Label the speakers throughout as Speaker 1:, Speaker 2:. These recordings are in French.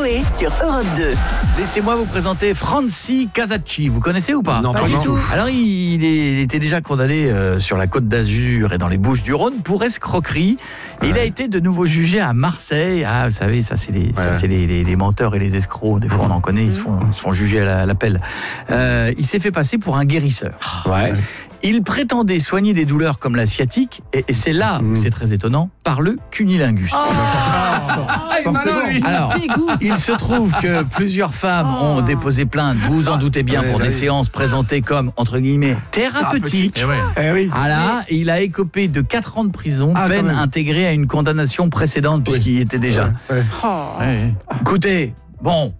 Speaker 1: Coé sur Europe 2.
Speaker 2: Laissez-moi vous présenter Franci Casacci. Vous connaissez ou pas?
Speaker 3: Non, pas du tout.
Speaker 2: Alors, il était déjà condamné sur la Côte d'Azur et dans les Bouches-du-Rhône pour escroquerie. Et il a été de nouveau jugé à Marseille. Ah, vous savez, ça, c'est les menteurs et les escrocs. Des fois, on en connaît, ils se font juger à l'appel. Il s'est fait passer pour un guérisseur.
Speaker 3: Ouais.
Speaker 2: Il prétendait soigner des douleurs comme la sciatique, et c'est là où c'est très étonnant, par le cunilingus. Alors, il se trouve que plusieurs femmes ont déposé plainte, vous en doutez bien, pour des séances présentées comme, entre guillemets, thérapeutiques. Voilà, et il a écopé de 4 ans de prison, peine intégrée à une condamnation précédente, puisqu'il y était déjà. Écoutez, bon.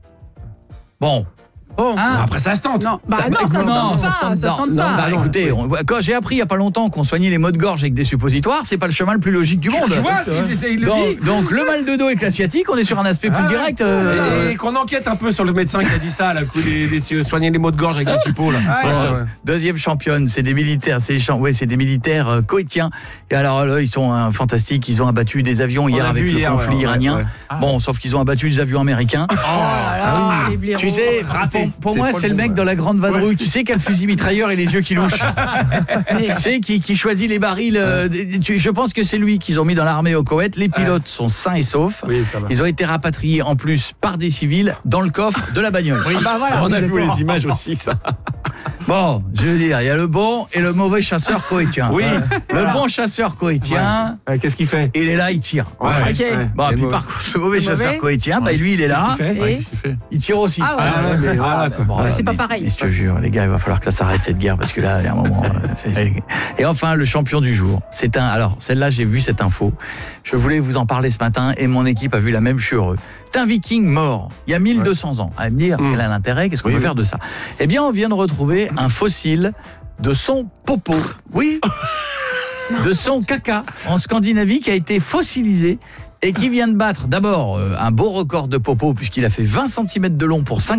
Speaker 3: Après ça se tente.
Speaker 4: Non, ça se tente pas.
Speaker 2: Écoutez, quand j'ai appris il y a pas longtemps qu'on soignait les maux de gorge avec des suppositoires, c'est pas le chemin le plus logique du monde.
Speaker 3: Tu vois, il le dit.
Speaker 2: Donc le mal de dos avec la sciatique, on est sur un aspect plus direct.
Speaker 3: Et qu'on enquête un peu sur le médecin qui a dit ça, là, soigner les maux de gorge avec la suppo, là.
Speaker 2: Deuxième championne, c'est des militaires, c'est des militaires koweïtiens. Et alors là, ils sont fantastiques, ils ont abattu des avions hier avec le conflit iranien. Bon, sauf qu'ils ont abattu des avions américains. Tu sais, pour moi, c'est le mec dans la grande vadrouille. Tu sais quel fusil mitrailleur et les yeux qui louchent. Tu sais, qui choisit les barils. Je pense que c'est lui qu'ils ont mis dans l'armée au Koweït. Les pilotes sont sains et saufs.
Speaker 3: Oui, ça va.
Speaker 2: Ils ont été rapatriés en plus par des civils dans le coffre de la bagnole.
Speaker 3: On a vu les images aussi, ça.
Speaker 2: Bon, je veux dire, il y a le bon et le mauvais chasseur koweïtien.
Speaker 3: Oui.
Speaker 2: Le bon chasseur koweïtien,
Speaker 3: Qu'est-ce qu'il fait?
Speaker 2: il est là, il tire.
Speaker 4: Ok.
Speaker 2: Bon, puis par contre, le mauvais chasseur koweïtien, lui, il est là.
Speaker 3: Qu'est-ce qu'il fait?
Speaker 2: Il tire aussi.
Speaker 4: C'est pas pareil.
Speaker 2: Mais je te jure, les gars, il va falloir que ça s'arrête cette guerre parce que là, il y a un moment. Et enfin, le champion du jour. Alors, celle-là, j'ai vu cette info. Je voulais vous en parler ce matin et mon équipe a vu la même. Je suis heureux. C'est un Viking mort il y a 1200 ans. À me dire quel est l'intérêt, qu'est-ce qu'on peut faire de ça? Eh bien, on vient de retrouver un fossile de son popo. Oui. De son caca en Scandinavie qui a été fossilisé et qui vient de battre d'abord un beau record de popo puisqu'il a fait 20 cm de long pour 5